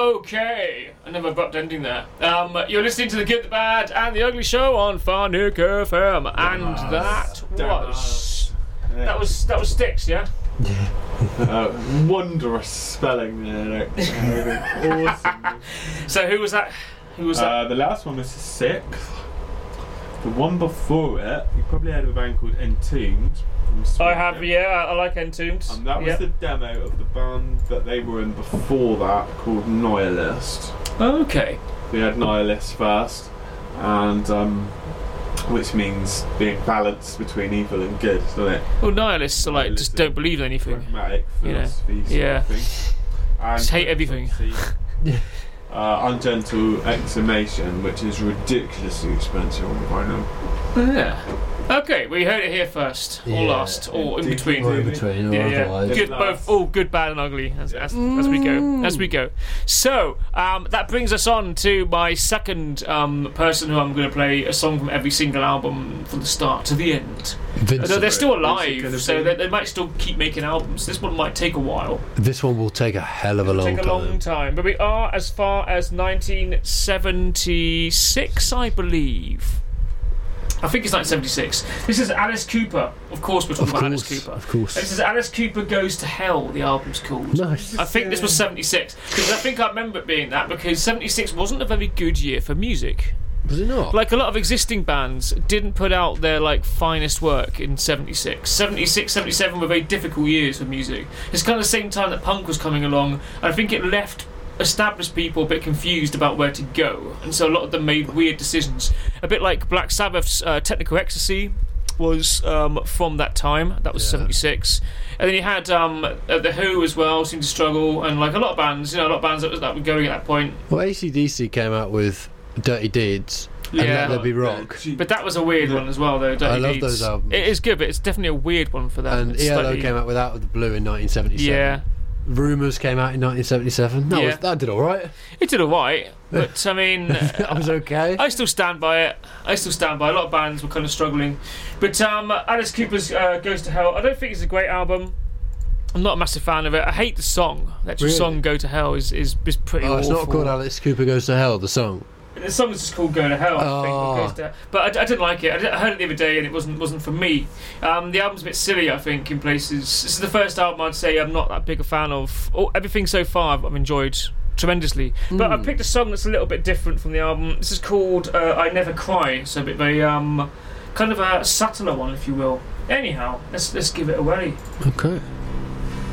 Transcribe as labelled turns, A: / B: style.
A: Okay, another abrupt ending there. You're listening to The Good, The Bad and The Ugly Show on Farnook FM, and that was Styx, yeah?
B: Wondrous spelling there. Awesome.
A: So who was that?
B: The last one was the 6th. The one before it, you probably heard of a band called Entombed.
A: I have, yeah. I like Entombed.
B: And that was the demo of the band that they were in before that, called Nihilist.
A: Okay.
B: We had Nihilist first, and which means being balanced between evil and good, doesn't it?
A: Well, Nihilists are like just don't believe in anything.
B: Pragmatic philosophy sort of thing. And
A: just hate everything.
B: Ungentle Exhumation, which is ridiculously expensive on vinyl.
A: Yeah. Okay, we heard it here first, or last, or in between.
C: Or in between, or otherwise.
A: Good, both, all good, bad, and ugly as we go. As we go. So that brings us on to my second person who I'm going to play a song from every single album from the start to the end. Although they're still alive, so they might still keep making albums. This one might take a while.
C: This one will take a hell of a long time.
A: Take a long time, but we are as far as 1976, I believe. I think it's 1976. This is Alice Cooper. Of course, we're talking about Alice Cooper.
C: Of course.
A: This is Alice Cooper Goes to Hell, the album's called.
C: Nice.
A: I think this was 76. Because I think I remember it being that, because 76 wasn't a very good year for music.
C: Was it not?
A: Like, a lot of existing bands didn't put out their, finest work in 76. 76, 77 were very difficult years for music. It's kind of the same time that punk was coming along, and I think it left established people a bit confused about where to go, and so a lot of them made weird decisions, a bit like Black Sabbath's Technical Ecstasy was from that time. That was 76, and then you had The Who as well seemed to struggle, and like a lot of bands that were going at that point.
C: Well, AC/DC came out with Dirty Deeds and Let There Be Rock,
A: but that was a weird one as well, though. Dirty
C: I love
A: Deeds.
C: those albums.
A: It is good, but it's definitely a weird one for them.
C: And
A: It's
C: ELO
A: slightly...
C: came out with Out of the Blue in 1977.
A: Yeah.
C: Rumours came out in 1977. That did alright.
A: It did alright, but I mean...
C: I was okay.
A: I still stand by it. A lot of bands were kind of struggling. But Alice Cooper's Goes to Hell, I don't think it's a great album. I'm not a massive fan of it. I hate the song. The actual song Go to Hell is pretty awful.
C: It's not called Alice Cooper Goes to Hell, the song.
A: The song is just called Go to Hell, I think. But I didn't like it. I heard it the other day and it wasn't for me. The album's a bit silly, I think, in places. This is the first album I'd say I'm not that big a fan of. Everything so far I've enjoyed tremendously. But I picked a song that's a little bit different from the album. This is called I Never Cry. So a bit very kind of a subtler one, if you will. Anyhow, let's give it away.
C: Okay.